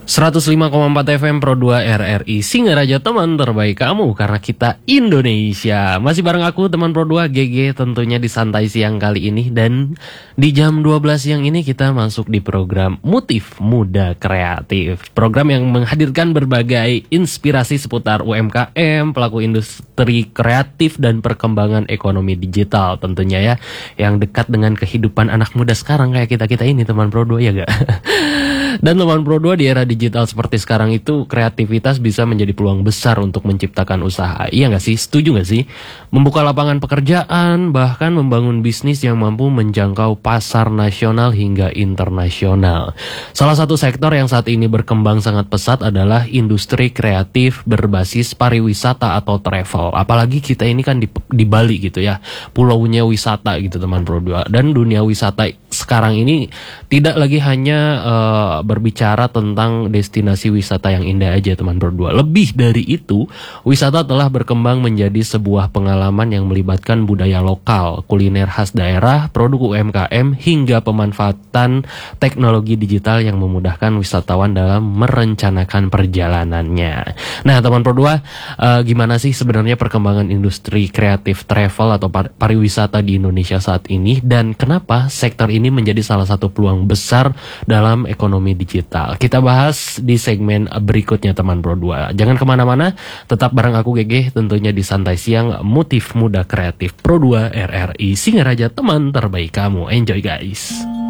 105,4 FM Pro 2 RRI Singaraja, teman terbaik kamu karena kita Indonesia. Masih bareng aku teman Pro 2 GG tentunya di santai siang kali ini. Dan di jam 12 siang ini kita masuk di program Motif Muda Kreatif, program yang menghadirkan berbagai inspirasi seputar UMKM, pelaku industri kreatif dan perkembangan ekonomi digital tentunya ya, yang dekat dengan kehidupan anak muda sekarang kayak kita-kita ini teman Pro 2 ya gak? Dan teman Pro 2, di era digital seperti sekarang itu kreativitas bisa menjadi peluang besar untuk menciptakan usaha. Iya gak sih? Setuju gak sih? Membuka lapangan pekerjaan, bahkan membangun bisnis yang mampu menjangkau pasar nasional hingga internasional. Salah satu sektor yang saat ini berkembang sangat pesat adalah industri kreatif berbasis pariwisata atau travel. Apalagi kita ini kan di Bali gitu ya, pulaunya wisata gitu teman Pro 2. Dan dunia wisata sekarang ini tidak lagi hanya berbicara tentang destinasi wisata yang indah aja teman berdua. Lebih dari itu, wisata telah berkembang menjadi sebuah pengalaman yang melibatkan budaya lokal, kuliner khas daerah, produk UMKM, hingga pemanfaatan teknologi digital yang memudahkan wisatawan dalam merencanakan perjalanannya. Nah teman berdua, gimana sih sebenarnya perkembangan industri kreatif travel atau pariwisata di Indonesia saat ini, dan kenapa sektor ini menjadi salah satu peluang besar dalam ekonomi digital? Kita bahas di segmen berikutnya teman Pro 2. Jangan kemana-mana, tetap bareng aku GG tentunya di Santai Siang Motif Muda Kreatif Pro 2 RRI Singaraja, teman terbaik kamu. Enjoy guys.